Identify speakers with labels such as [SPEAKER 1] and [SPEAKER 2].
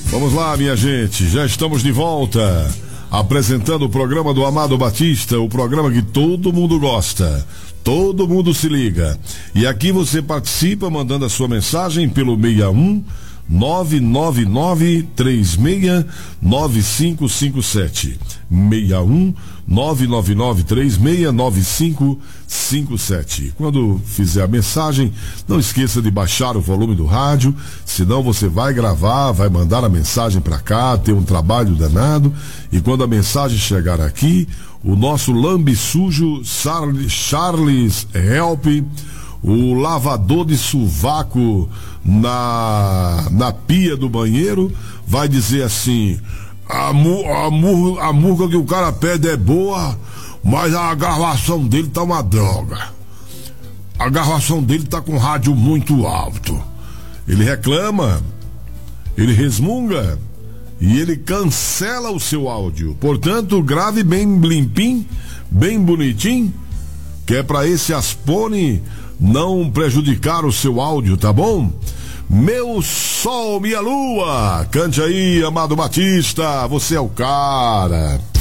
[SPEAKER 1] Vamos lá, minha gente, já estamos de volta, apresentando o programa do Amado Batista, o programa que todo mundo gosta, todo mundo se liga. E aqui você participa mandando a sua mensagem pelo 61 999-369557. 61 999-369557. Quando fizer a mensagem, não esqueça de baixar o volume do rádio, senão você vai gravar, vai mandar a mensagem para cá, ter um trabalho danado, e quando a mensagem chegar aqui, o nosso lambe sujo Charles Help, o lavador de sovaco na pia do banheiro, vai dizer assim: a murga que o cara pede é boa, mas a gravação dele tá uma droga. A gravação dele tá com rádio muito alto. Ele reclama, ele resmunga e ele cancela o seu áudio. Portanto, grave bem limpinho, bem bonitinho, que é pra esse Aspone não prejudicar o seu áudio, tá bom? Meu sol, minha lua, cante aí, Amado Batista, você é o cara.